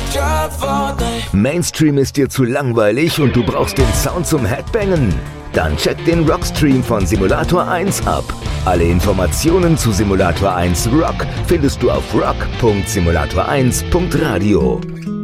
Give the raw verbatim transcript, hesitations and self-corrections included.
Mainstream ist dir zu langweilig und du brauchst den Sound zum Headbangen? Dann check den Rockstream von Simulator eins ab. Alle Informationen zu Simulator eins Rock findest du auf rock punkt simulator eins punkt radio.